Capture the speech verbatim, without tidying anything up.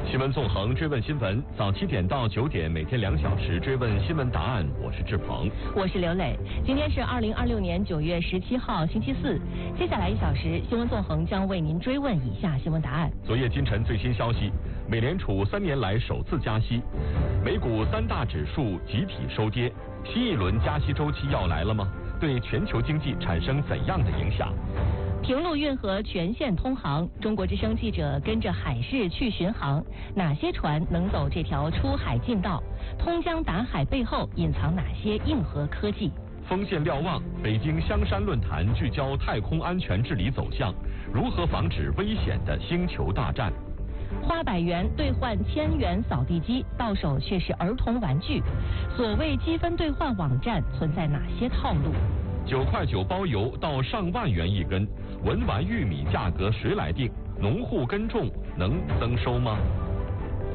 新闻纵横，追问新闻，早七点到九点，每天两小时追问新闻答案。我是志鹏， 我是刘磊。今天是二零二六年九月十七号，星期四。接下来一小时，新闻纵横将为您追问以下新闻答案。 昨夜今晨最新消息，美联储三年来首次加息，美股三大指数集体收跌，新一轮加息周期要来了吗？对全球经济产生怎样的影响？ 平陆运河全线通航，中国之声记者跟着海事去巡航，哪些船能走这条出海近道？通江达海背后隐藏哪些硬核科技？ 锋线瞭望，北京香山论坛聚焦太空安全治理走向，如何防止危险的星球大战？ 花百元兑换千元扫地机，到手却是儿童玩具。所谓积分兑换网站存在哪些套路？ 九块九包邮到上万元一根，文玩玉米价格谁来定？农户耕种能增收吗？